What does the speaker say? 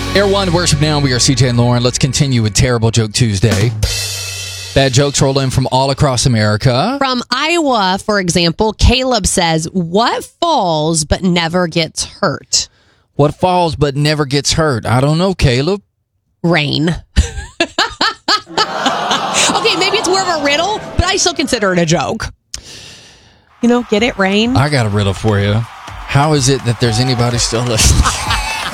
Air One Worship Now. We are CJ and Lauren. Let's continue with Terrible Joke Tuesday. Bad jokes roll in from all across America. From Iowa, for example, Caleb says, "What falls but never gets hurt?" What falls but never gets hurt? I don't know, Caleb. Rain. Okay, maybe it's more of a riddle, but I still consider it a joke. You know, get it, rain? I got a riddle for you. How is it that there's anybody still listening?